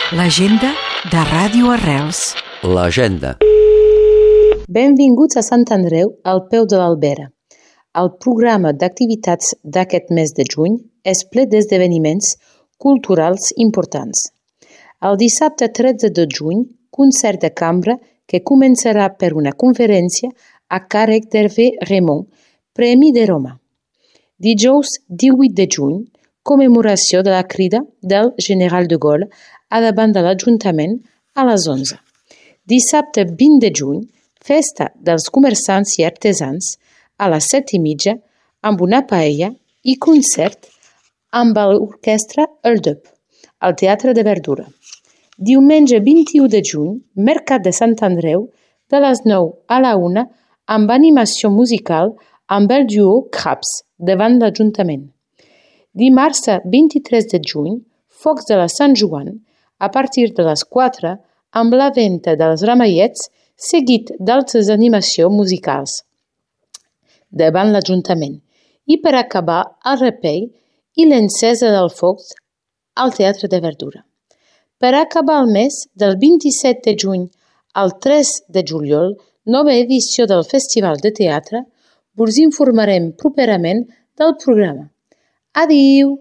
L'agenda de Ràdio Arrels. L'agenda. Benvinguts a Sant Andreu, al peu de l'Albera. El programa d'activitats d'aquest mes de juny és ple d'esdeveniments culturals importants. El dissabte 13 de juny, concert de cambra que començarà per una conferència a càrrec d'Hervé Raymond, Premi de Roma. Dijous 18 de juny, commemoració de la crida del General de Gaulle a davant de l'Ajuntament a les 11. Dissabte 20 de juny, festa dels comerciants i artesans a les 7:30 amb una paella i concert amb l'orquestra El Dub, al Teatre de Verdura. Diumenge 21 de juny, Mercat de Sant Andreu, de les 9 a la 1, amb animació musical amb el duo Craps, davant l'Ajuntament. Dimarts 23 de juny, Focs de la Sant Joan, a partir de les 4, amb la venda dels ramallets, seguit d'altres animacions musicals davant l'Ajuntament, i per acabar el repei i l'encesa del foc al Teatre de Verdura. Per acabar el mes, del 27 de juny al 3 de juliol, nova edició del Festival de Teatre, us informarem properament del programa. Adéu!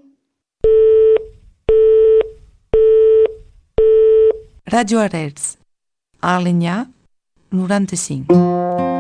Ràdio Arrels. A Alenyà, 95.